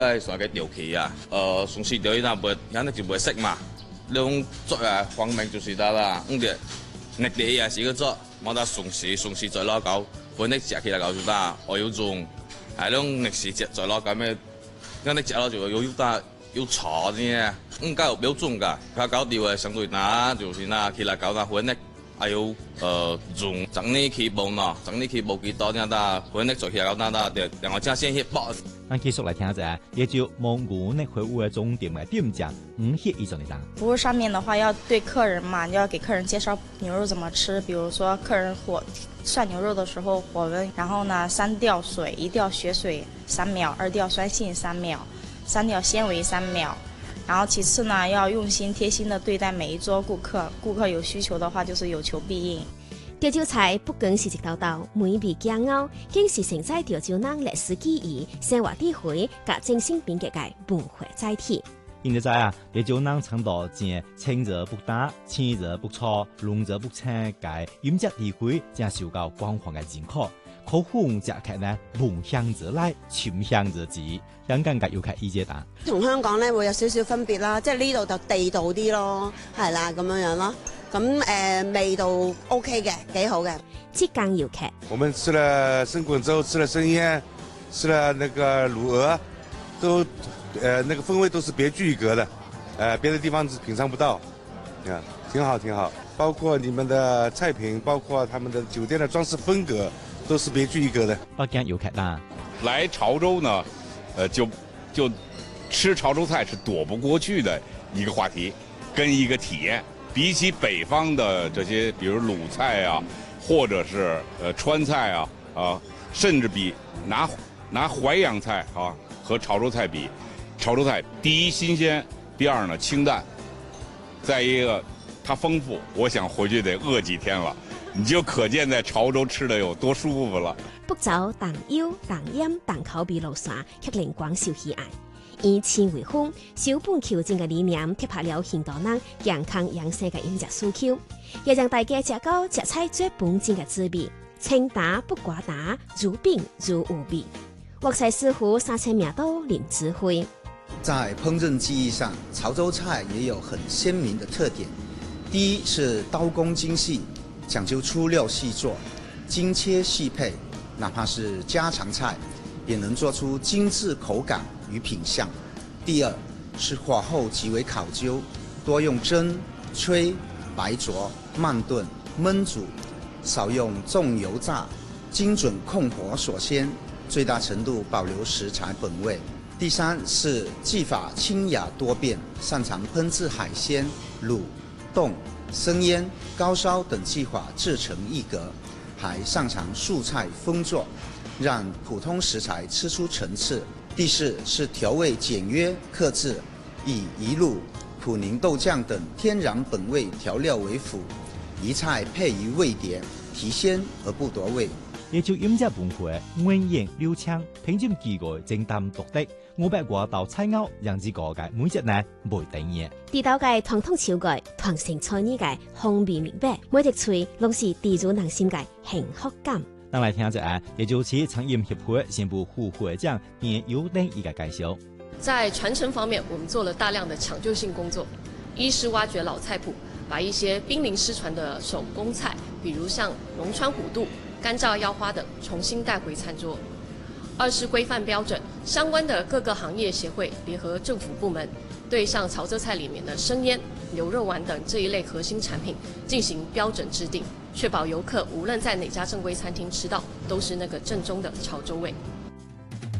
上嘅調期啊，從時調那袂，肯定就袂識嘛。呢種做啊方面就是得啦，你哋也是個做，冇得從時再攞搞，本嚟食起來搞就得，我要種，係種歷史節再攞搞咩？因為食咗就要炒啲，應該有標準㗎，佢搞掉嘅相對難，就是那起來搞那本嚟。還有dùng整呢期報呢，整呢期報幾多呢？得本嚟做起來搞得，然後將先去報。 咱繼續來聽下，也就蒙古那會務的重點來點講5些以上的單。 服務上面的話，要對客人嘛，要給客人介紹牛肉怎麼吃。比如說，客人涮牛肉的時候火溫，然後呢3吊水，1吊血水3秒，2吊酸性3秒，3吊纖維3秒。然後其次呢，要用心貼心的對待每一桌顧客，顧客有需求的話，就是有求必應。 潮州菜不光是一道道美味佳肴，更是承載潮州人歷史記憶、生活智慧和精神品格嘅文化載體。 現在啊，潮州人倡導正清熱不打、清熱不錯、濃熱不清嘅飲食地區，正受到廣泛嘅認可。口風食客呢，聞香則來，尋香則止。香港嘅遊客意見打， 同香港咧會有少少分別啦，即係呢度就地道啲咯，係啦咁樣樣咯。咁味道 OK 嘅，幾好嘅。 浙江遊客， 我們吃了生滾粥，吃了生醃，吃了那個滷鵝，都那個風味都是別具一格的，別的地方是品嘗不到，啊，挺好挺好。包括你們的菜品，包括他們的酒店的裝飾風格，都是別具一格的。 北京遊客啦， 來潮州呢，就吃潮州菜是躲不過去的一個話題，跟一個體驗。比起北方的這些，比如魯菜啊，或者是川菜啊，甚至比拿淮揚菜啊和潮州菜比，潮州菜第一新鮮，第二呢清淡，再一個它豐富，我想回去得餓幾天了，你就可見在潮州吃的有多舒服了。 不走淡腰、淡鹽、淡口味路線，卻令廣受喜愛。以纖為本、小本求精嘅理念，貼合了現代人健康養生嘅飲食需求，也讓大家食到食菜最本真嘅滋味，清淡不寡淡，如餅如無味。鑊菜師傅三千名都林智慧。 在烹飪技藝上，潮州菜也有很鮮明的特點。第一是刀工精細，講究粗料細做，精切細配，哪怕是家常菜，也能做出精緻口感與品相。第二是火候極為考究，多用蒸、吹、白灼、慢燉、燜煮，少用重油炸，精準控火鎖鮮，最大程度保留食材本味。第三是技法清雅多變，擅長烹製海鮮、滷、凍、生醃、高燒等技法自成一格，還擅長素菜豐作，讓普通食材吃出層次。第四是調味簡約克制，以魚露、普寧豆醬等天然本味調料為輔，一菜配一味碟，提鮮而不奪味。 也就飲食文化蜿蜒流暢，品質技藝精湛獨特，500多道菜餚讓之個嘅每隻呢袂等嘢。 地道嘅傳統手藝，傳承菜藝嘅風味明白，每隻菜攏是地主人心嘅幸福感。 咱來聽下，也就是餐飲協會宣布副會長田友登一個介紹。 在傳承方面，我們做了大量的搶救性工作。一是挖掘老菜譜，把一些瀕臨失傳的手工菜，比如像龍川虎肚、乾燥腰花等，重新帶回餐桌。二是規範標準，相關的各個行業協會聯合政府部門，對像潮州菜裡面的生醃、牛肉丸等這一類核心產品進行標準制定，確保遊客無論在哪家正規餐廳吃到，都是那個正宗的潮州味。